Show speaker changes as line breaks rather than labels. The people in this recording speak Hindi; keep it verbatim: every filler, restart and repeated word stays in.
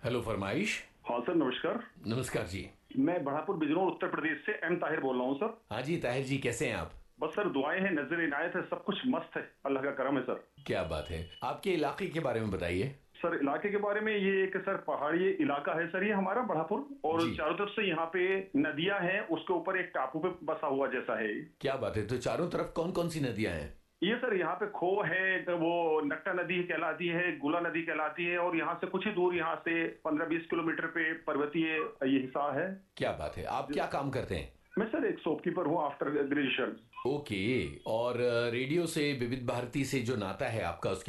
हेलो फरमाइश।
हाँ सर, नमस्कार।
नमस्कार जी।
मैं बढ़ापुर बिजनौर उत्तर प्रदेश से एम ताहिर बोल रहा हूँ सर।
हाँ जी ताहिर जी, कैसे हैं आप?
बस सर, दुआएं हैं, नजर इनायत है, सब कुछ मस्त है, अल्लाह का करम है सर।
क्या बात है, आपके इलाके के बारे में बताइए।
सर इलाके के बारे में, ये एक सर पहाड़ी इलाका है सर, ये हमारा बढ़ापुर, और
जी।
चारों तरफ से यहाँ पे नदियां हैं, उसके ऊपर एक टापू पे बसा हुआ जैसा है।
क्या बात है, तो चारों तरफ कौन कौन सी नदियां हैं?
ये सर यहाँ पे खो है, तो वो नक्टा नदी कहलाती है, गुला नदी कहलाती है, और यहाँ से कुछ ही दूर, यहाँ से पंद्रह बीस किलोमीटर पे पर्वतीय ये हिस्सा है।
क्या बात है, आप क्या काम करते हैं?
मैं सर एक शॉपकीपर हूँ आफ्टर ग्रेजुएशन।
ओके। और अ, रेडियो से, विविध भारती से जो नाता है आपका, उसके